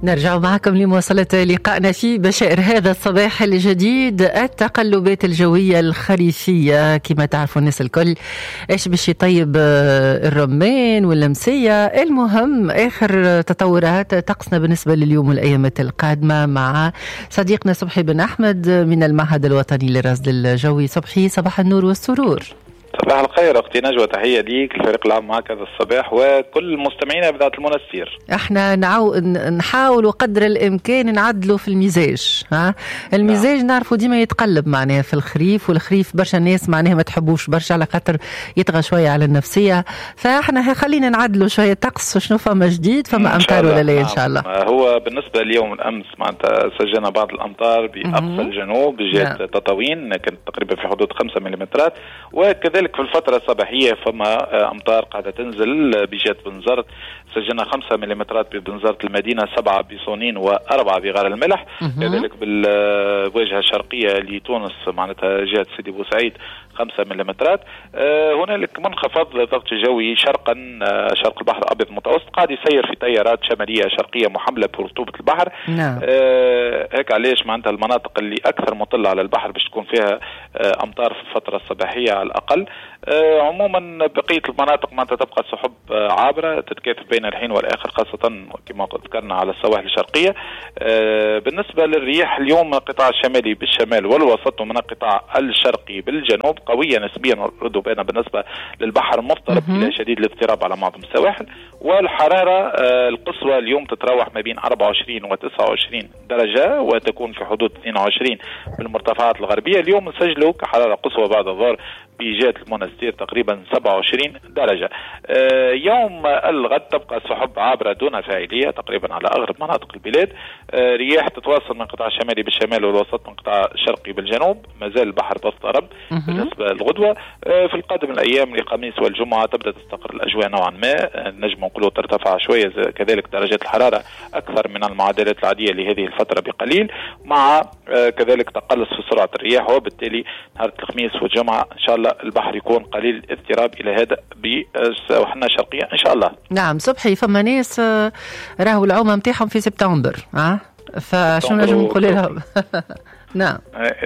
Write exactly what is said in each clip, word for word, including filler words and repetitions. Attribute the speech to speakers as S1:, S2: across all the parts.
S1: نرجع معكم لمواصلة لقائنا في بشائر هذا الصباح الجديد. التقلبات الجوية الخريفية كما تعرفوا الناس الكل ايش باش يطيب الرمان واللمسية. المهم آخر تطورات طقسنا بالنسبة لليوم والأيامات القادمة مع صديقنا صبحي بن أحمد من المعهد الوطني للرصد الجوي. صبحي صباح النور والسرور.
S2: صباح الخير أختي نجوى، تحية ليك الفريق العام معك هذا الصباح وكل مستمعينا بذات المنستير.
S1: احنا نعو... نحاول قدر الإمكان نعدلوا في المزاج. ها المزاج نعم. نعرفوا ديما يتقلب معناها في الخريف، والخريف برشا ناس معناها ما تحبوش برشا على خاطر يطغى شوية على النفسية، فاحنا خلينا نعدلوا شوية طقس. شنو فما جديد؟ فما أمطار ولا لا؟ إن شاء الله.
S2: هو بالنسبة ليوم الأمس معناتها سجلنا بعض الأمطار بأقصى الجنوب بجهة تطاوين، كانت تقريبا في حدود خمسة مليمترات، وكذلك في الفترة الصباحية فما أمطار قاعدة تنزل بجهة بنزرت، سجلنا خمسة مليمترات ببنزرت المدينة، سبعة بصونين وأربعة بغار الملح. كذلك بالواجهة الشرقية لتونس معناتها جهة سيدي بوسعيد خمسة مليمترات. هنالك منخفض ضغط جوي شرقا شرق البحر الأبيض المتوسط قاعد يسير في تيارات شمالية شرقية محملة برطوبة البحر.
S1: نعم.
S2: هيك علاش معناتها المناطق اللي أكثر مطلة على البحر باش تكون فيها أمطار في الفترة الصباحية على الأقل. عموما بقية المناطق معناتها تبقى سحب عابرة تتكاثف بين الحين والآخر، خاصة كما ذكرنا على السواحل الشرقية. بالنسبة للرياح اليوم القطاع الشمالي بالشمال والوسط ومن القطاع الشرقي بالجنوب قوية نسبيا ردوبانة بالنسبة للبحر مضطرب إلى شديد الاضطراب على معظم السواحل. والحرارة القصوى اليوم تتراوح ما بين أربعة وعشرين وتسعة وعشرين درجة وتكون في حدود اثنين وعشرين بالمرتفعات الغربية. اليوم نسجلوا كحرارة قصوى بعد الظهر بجهة المنستير تقريبا سبعة وعشرين درجة. يوم الغد تبقى سحب عابرة دون فاعلية تقريبا على أغلب مناطق البلاد. رياح تتواصل من قطاع الشمالي بالشمال والوسط من قطاع الشرقي بالجنوب، ما زال البحر تضطرب بالنسبة للغدوة. في القادم الأيام الخميس والجمعة تبدأ تستقر الأجواء نوعا ما، نجم نقولوا ترتفع شوية كذلك درجات الحرارة أكثر من المعدلات العادية لهذه الفترة بقليل، مع كذلك تقلص في سرعة الرياح، وبالتالي نهار الخميس والجمعة إن شاء الله البحر يكون قليل الاضطراب إلى هذا بسواحلنا الشرقية إن شاء الله.
S1: نعم. صبحي فما ناس راهو العومة متاعهم في سبتمبر، ها فشو نجم نقول لهم؟ نعم.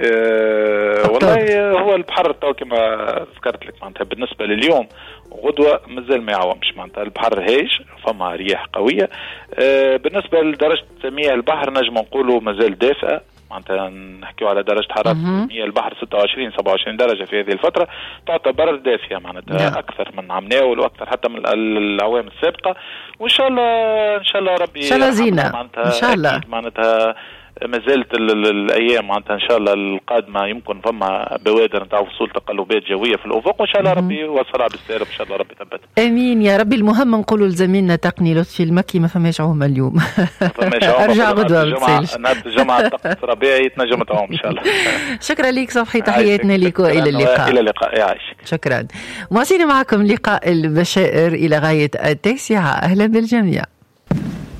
S2: أه والله هو البحر تو كما ذكرت لك معناتها بالنسبة لليوم غدوة مازال ما يعومش، معناتها البحر هايج فما رياح قوية. أه بالنسبة لدرجة مياه البحر نجم نقولوا مازال دافئة، معناتها نحكيو على درجة حرارة مياه البحر ستة وعشرين سبعة وعشرين درجة في هذه الفترة، تعتبر دافئة معناتها yeah. أكثر من عمناول وأكثر حتى من الأعوام السابقة. وإن شاء الله إن شاء الله ربي
S1: إن شاء الله زينة إن شاء الله.
S2: معناتها ما زالت الايام معناتها ان شاء الله القادمه يمكن فما بوادر نتاع وصول تقلبات جويه في الافق، وان شاء الله ربي يوصلها بالسير ان شاء الله ربي يثبت.
S1: امين يا ربي. المهم نقولوا لزميلنا تقني لطفي المكي ما فماش عومه اليوم. ارجع غدوه
S2: نهار الجمعه الطقس ربيعي تنجم تعوم ان شاء الله.
S1: شكرا لك صبحي، تحياتنا لك والى اللقاء.
S2: الى اللقاء يعيش.
S1: شكرا. مواصلين معكم لقاء البشائر الى غايه التاسعه. اهلا بالجميع.